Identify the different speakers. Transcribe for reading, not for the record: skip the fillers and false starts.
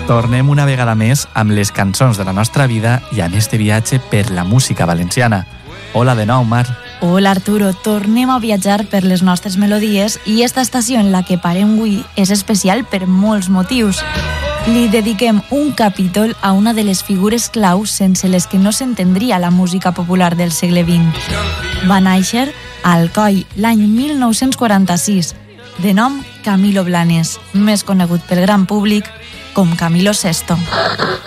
Speaker 1: Tornem una vegada més amb les cançons de la nostra vida i amb este viatge per la música valenciana. Hola de nou, Mar.
Speaker 2: Hola, Arturo. Tornem a viatjar per les nostres melodies i esta estació en la que parem avui és especial per molts motius. Li dediquem un capítol a una de les figures claus sense les que no s'entendria la música popular del segle XX. Va néixer a Alcoi l'any 1946, de nom Camilo Blanes, més conegut pel gran públic com Camilo Sesto.